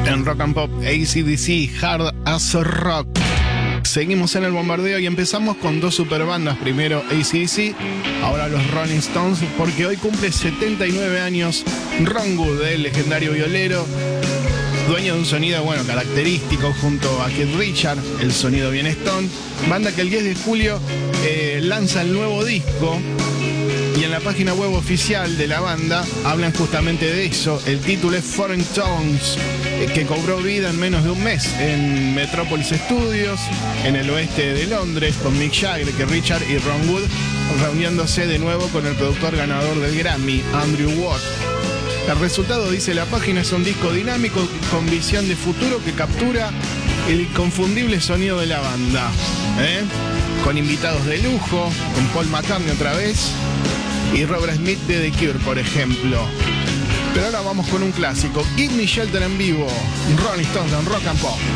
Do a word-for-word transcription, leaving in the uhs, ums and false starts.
En Rock and Pop, A C D C, Hard as Rock. Seguimos en el bombardeo y empezamos con dos superbandas. Primero A C D C, ahora los Rolling Stones, porque hoy cumple setenta y nueve años Ron Wood, el legendario violero, dueño de un sonido, bueno, característico junto a Keith Richards, el sonido bien Stone. Banda que el diez de julio eh, lanza el nuevo disco. Y en la página web oficial de la banda hablan justamente de eso. El título es Foreign Tones, que cobró vida en menos de un mes en Metropolis Studios, en el oeste de Londres, con Mick Jagger, Keith Richards y Ron Wood, reuniéndose de nuevo con el productor ganador del Grammy, Andrew Watt. El resultado, dice la página, es un disco dinámico con visión de futuro que captura el inconfundible sonido de la banda, ¿eh? Con invitados de lujo, con Paul McCartney otra vez y Robert Smith de The Cure, por ejemplo. Pero ahora vamos con un clásico, Give Me Shelter en vivo, Rolling Stones en Rock and Pop.